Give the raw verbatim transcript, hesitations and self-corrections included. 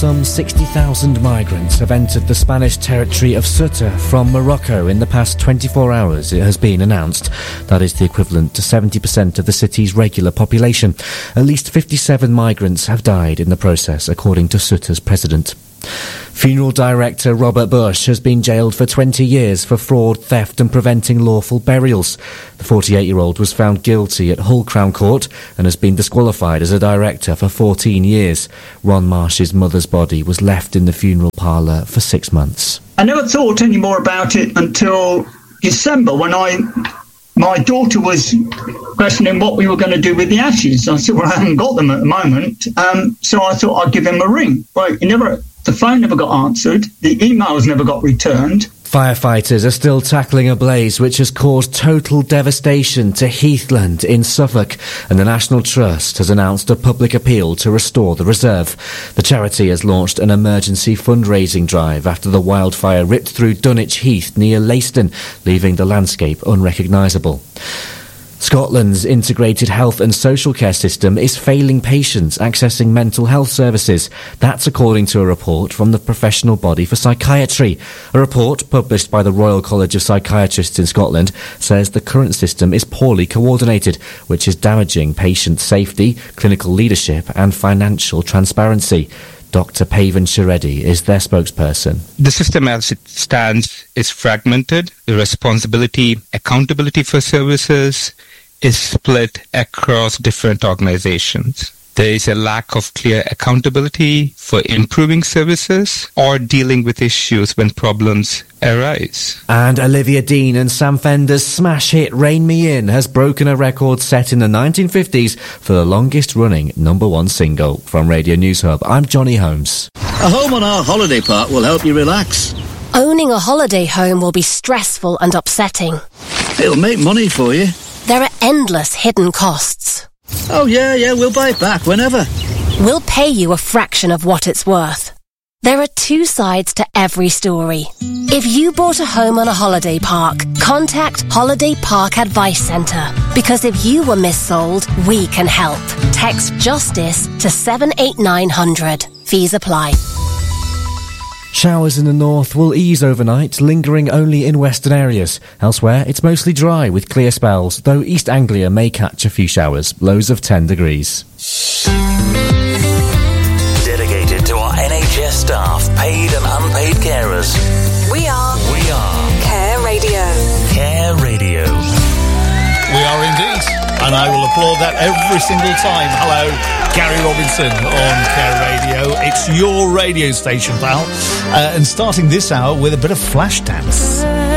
Some sixty thousand migrants have entered the Spanish territory of Ceuta from Morocco in the past twenty-four hours, it has been announced. That is the equivalent to seventy percent of the city's regular population. At least fifty-seven migrants have died in the process, according to Ceuta's president. Funeral director Robert Bush has been jailed for twenty years for fraud, theft and preventing lawful burials. The forty-eight-year-old was found guilty at Hull Crown Court and has been disqualified as a director for fourteen years. Ron Marsh's mother's body was left in the funeral parlour for six months. I never thought any more about it until December when I... my daughter was questioning what we were going to do with the ashes. I said, well, I haven't got them at the moment. Um, so I thought I'd give him a ring. Well, he never... The phone never got answered. The emails never got returned. Firefighters are still tackling a blaze which has caused total devastation to Heathland in Suffolk, and the National Trust has announced a public appeal to restore the reserve. The charity has launched an emergency fundraising drive after the wildfire ripped through Dunwich Heath near Leiston, leaving the landscape unrecognisable. Scotland's integrated health and social care system is failing patients accessing mental health services. That's according to a report from the Professional Body for Psychiatry. A report published by the Royal College of Psychiatrists in Scotland says the current system is poorly coordinated, which is damaging patient safety, clinical leadership and financial transparency. Doctor Pavan Sharedi is their spokesperson. The system as it stands is fragmented. The responsibility, accountability for services is split across different organizations. There is a lack of clear accountability for improving services or dealing with issues when problems arise. And Olivia Dean and Sam Fender's smash hit Rain Me In has broken a record set in the nineteen fifties for the longest running number one single. From Radio News Hub, I'm Johnny Holmes. A home on our holiday park will help you relax. Owning a holiday home will be stressful and upsetting. It'll make money for you. There are endless hidden costs. Oh yeah, yeah, we'll buy it back whenever. We'll pay you a fraction of what it's worth. There are two sides to every story. If you bought a home on a holiday park, contact Holiday Park Advice Centre. Because if you were missold, we can help. Text JUSTICE to seven eight nine hundred. Fees apply. Showers in the north will ease overnight, lingering only in western areas. Elsewhere, it's mostly dry with clear spells, though East Anglia may catch a few showers. Lows of ten degrees. Dedicated to our N H S staff, paid and unpaid carers. We are. We are. Care Radio. Care Radio. We are indeed. And I will applaud that every single time. Hello, Gary Robinson on Care Radio. It's your radio station, pal. Uh, and starting this hour with a bit of Flashdance.